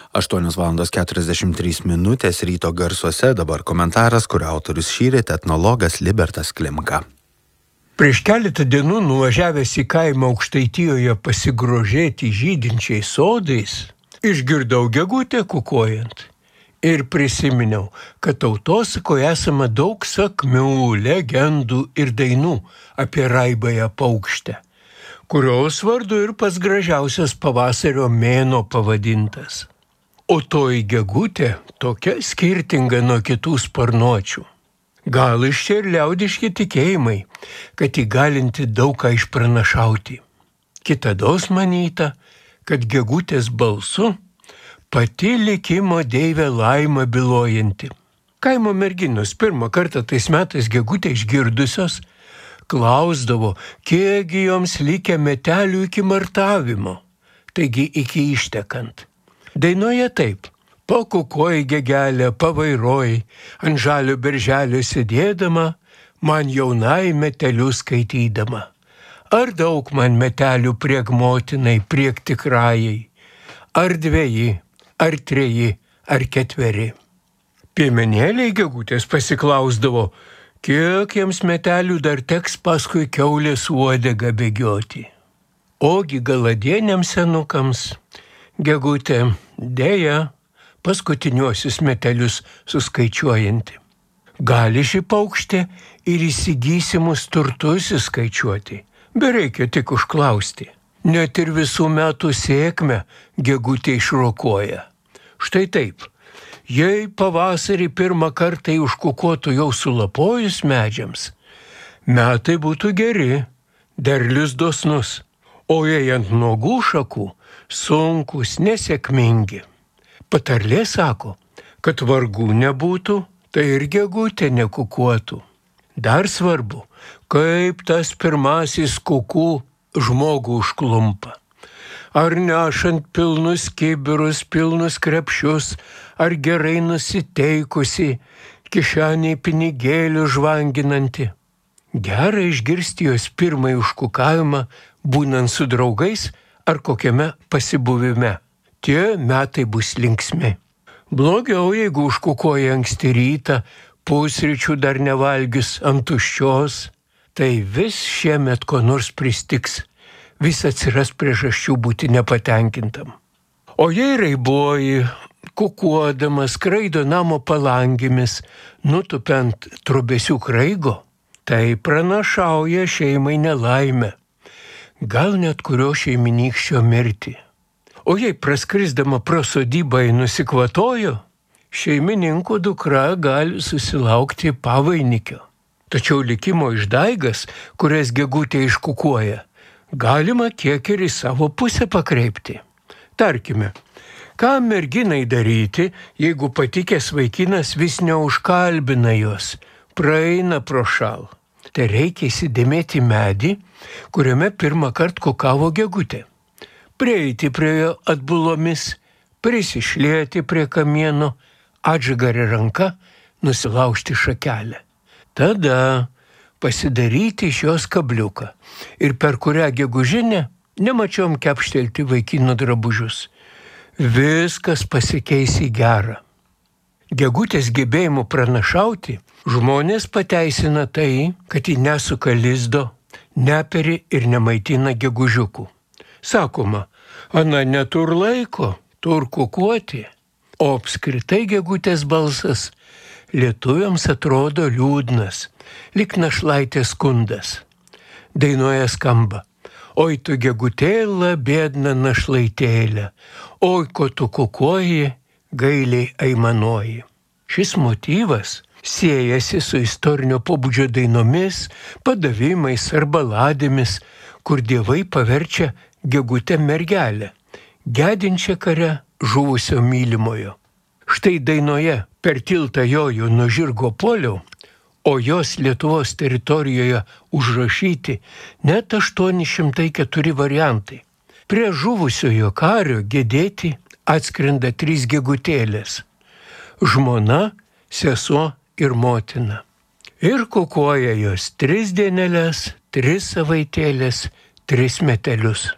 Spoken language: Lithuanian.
8:43 ryto garsuose, dabar komentaras, kurio autorius šįryt etnologas Libertas Klimka. Prieš keletą dienų nuvažiavęs į kaimą Aukštaitijoje pasigrožėti žydinčiais sodais, išgirdau gegutę kukuojant ir prisiminiau, kad tautosakoje esama daug sakmių, legendų ir dainų apie raibąją paukštę, kurios vardu ir pats gražiausias pavasario mėnuo pavadintas. O toji gegutė tokia skirtinga nuo kitų sparnuočių. Gal iš čia ir liaudiški tikėjimai, kad įgalinti daug ką išpranašauti. Kitados manyta, kad gegutės balsu pati likimo deivė laima bylojanti. Kaimo merginos pirmą kartą tais metais gegutę išgirdusios klausdavo, kiekgi joms likę metelių iki martavimo, taigi iki ištekant. Dainoje taip. Pakukoji gegelė, pavairoji, ant žalio berželio sėdėdama, man jaunai metelių skaitydama. Ar daug man metelių priek motinai, priek tikrajai, ar 2, ar 3, ar 4. Piemenėliai gegutės pasiklausdavo, kiek jiems metelių dar teks paskui kiaulės uodegą bėgioti. Ogi galadieniams senukams gegutė dėja paskutiniuosius metelius suskaičiuojanti. Gali ši paukštė ir įsigysimus turtus įskaičiuoti, bereikia tik užklausti. Net ir visų metų sėkmę gegutė išrokuoja. Štai taip, jei pavasarį pirmą kartą užkukuotų jau sulapojus medžiams, metai būtų geri, derlius dosnus, o jei ant nuogų šakų sunkus, nesėkmingi. Patarlė sako, kad vargų nebūtų, tai ir gegutė nekukuotų. Dar svarbu, kaip tas pirmasis kukų žmogų užklumpa. Ar nešant pilnus kibirus, pilnus krepšius, ar gerai nusiteikusi, kišeniai pinigėlių žvanginanti. Gera išgirsti jos pirmąjį užkukavimą, būnant su draugais ar kokiame pasibuvime. Tie metai bus linksmi. Blogiau, jeigu užkukuoja anksti rytą, pusryčių dar nevalgius ant tuščios, tai vis šiemet ko nors pristiks, vis atsiras priežasčių būti nepatenkintam. O jei raibuoji, kukuodamas skraido namo palangėmis, nutupiant trobesių kraigo, tai pranašauja šeimai nelaimę, gal net kurio šeiminykščio mirtį. O jei praskrisdama pro sodybą nusikvatojo, šeimininko dukra gali susilaukti pavainikio. Tačiau likimo išdaigas, kurias gegutė iškukuoja, galima kiek ir į savo pusę pakreipti. Tarkime, ką merginai daryti, jeigu patikęs vaikinas vis neužkalbina jos, praeina pro šal. Tai reikia įsidėmėti medį, kuriame pirmą kartą kukavo gegutė. Prieiti prie jo atbulomis, prisišlieti prie kamieno, atžagarė ranka, nusilaužti šakelę. Tada pasidaryti iš jos kabliuką ir per kurią gegužinę nemačiom kepštelti vaikino drabužius. Viskas pasikeis į gerą. Gegutės gebėjimu pranašauti žmonės pateisina tai, kad ji nesuka lizdo, neperi ir nemaitina gegužiukų. Sakoma, ana netur laiko, tur kukuoti, o apskritai gegutės balsas lietuviams atrodo liūdnas, lyg našlaitės skundas. Dainoje skamba, oi tu gegutėlė, bėdna našlaitėlė, oi ko tu kukuoji, gailiai aimanuoji. Šis motyvas siejasi su istorinio pobūdžio dainomis, padavimais ar baladėmis, kur dievai paverčia gegutę mergelę, gedinčią kare žuvusio mylimojo. Štai dainoje per tiltą joju nuo žirgo puoliau, o jos Lietuvos teritorijoje užrašyti net 804 variantai. Prie žuvusiojo kario gedėti atskrenda 3 gegutėlės – žmona, sesuo ir motina. Ir kukuoja jos 3 dieneles, 3 savaitėlės, 3 metelius.